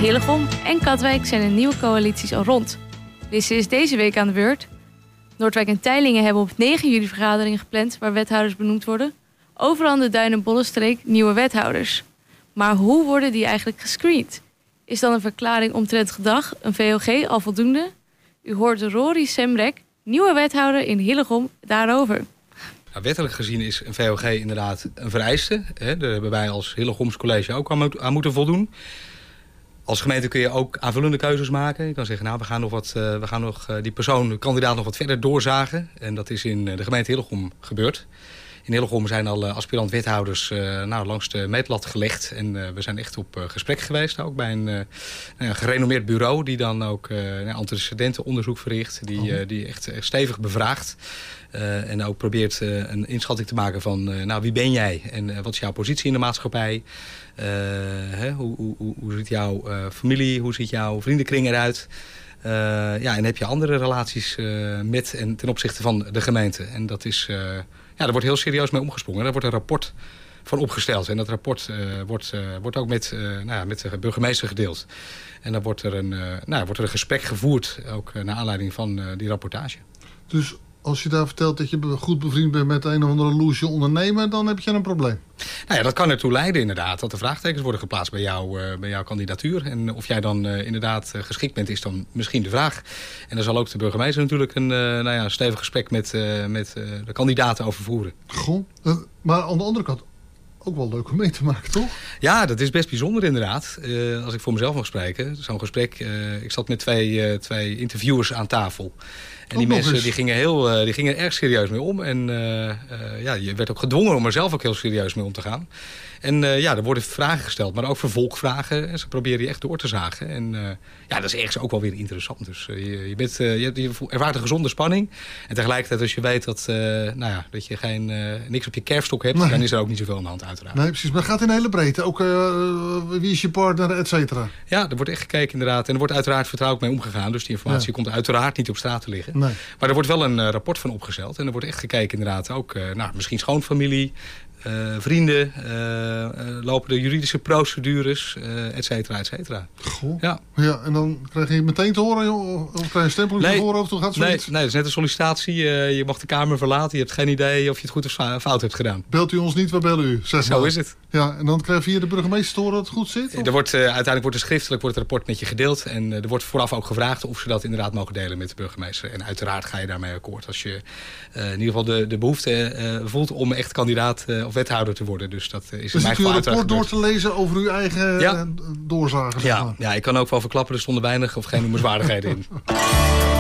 Hillegom en Katwijk zijn de nieuwe coalities al rond. Lisse is deze week aan de beurt. Noordwijk en Teylingen hebben op 9 juli vergaderingen gepland waar wethouders benoemd worden. Overal in de Duin- en Bollenstreek nieuwe wethouders. Maar hoe worden die eigenlijk gescreend? Is dan een verklaring omtrent gedrag, een VOG, al voldoende? U hoort Rory Sembrek, nieuwe wethouder in Hillegom, daarover. Nou, wettelijk gezien is een VOG inderdaad een vereiste. Daar hebben wij als Hillegoms College ook aan moeten voldoen. Als gemeente kun je ook aanvullende keuzes maken. Je kan zeggen, nou, we gaan nog die persoon, de kandidaat, nog wat verder doorzagen. En dat is in de gemeente Hillegom gebeurd. In Hillegom zijn al aspirant-wethouders langs de meetlat gelegd. En we zijn echt op gesprek geweest. Ook bij een gerenommeerd bureau die dan ook antecedentenonderzoek verricht. Die echt stevig bevraagt. En ook probeert een inschatting te maken van wie ben jij? En wat is jouw positie in de maatschappij? Hoe ziet jouw familie, hoe ziet jouw vriendenkring eruit? En heb je andere relaties met en ten opzichte van de gemeente? En dat is... daar wordt heel serieus mee omgesprongen. Daar wordt een rapport van opgesteld. En dat rapport wordt ook met de burgemeester gedeeld. En dan wordt er een gesprek gevoerd, ook naar aanleiding van die rapportage. Dus als je daar vertelt dat je goed bevriend bent met een of andere loesje ondernemer, dan heb je een probleem. Nou ja, dat kan ertoe leiden inderdaad, dat er vraagtekens worden geplaatst bij jouw kandidatuur. En of jij dan inderdaad geschikt bent, is dan misschien de vraag. En dan zal ook de burgemeester natuurlijk een stevig gesprek met de kandidaten over voeren. Goh, maar aan de andere kant ook wel leuk om mee te maken, toch? Ja, dat is best bijzonder inderdaad. Als ik voor mezelf mag spreken. Zo'n gesprek, ik zat met twee interviewers aan tafel. En die mensen die gingen erg serieus mee om. En je werd ook gedwongen om er zelf ook heel serieus mee om te gaan. En er worden vragen gesteld, maar ook vervolgvragen. En ze proberen je echt door te zagen. En dat is ergens ook wel weer interessant. Dus je ervaart een gezonde spanning. En tegelijkertijd als je weet dat je niks op je kerfstok hebt, dan is er ook niet zoveel aan de hand uiteraard. Nee, precies. Maar het gaat in de hele breedte. Ook wie is je partner, et cetera. Ja, er wordt echt gekeken inderdaad. En er wordt uiteraard vertrouwelijk mee omgegaan. Dus die informatie komt uiteraard niet op straat te liggen. Nee. Maar er wordt wel een rapport van opgesteld. En er wordt echt gekeken inderdaad ook misschien schoonfamilie, vrienden, lopen de juridische procedures, et cetera, et cetera. Goh. Ja, en dan krijg je meteen te horen, of krijg je een stempel in je voorhoofd? Gaat zoiets? Nee, dat is net een sollicitatie. Je mag de Kamer verlaten. Je hebt geen idee of je het goed of fout hebt gedaan. Belt u ons niet, we bellen u. Zo is het. Ja, en dan krijg je via de burgemeester te horen dat het goed zit? Uiteindelijk wordt er schriftelijk het rapport met je gedeeld. En er wordt vooraf ook gevraagd of ze dat inderdaad mogen delen met de burgemeester. En uiteraard ga je daarmee akkoord als je in ieder geval de behoefte voelt om echt kandidaat of wethouder te worden. Dus dat is in mijn geval uiteraard rapport door te lezen over uw eigen doorzagen? Ja, ik kan ook wel verklappen, er stonden weinig of geen noemenswaardigheden in.